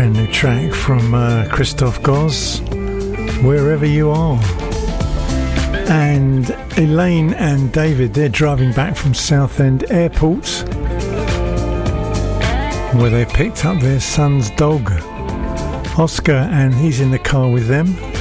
brand new track from Christoph Goss, Wherever You Are. And Elaine and David, they're driving back from Southend Airport, where they picked up their son's dog, Oscar, and he's in the car with them.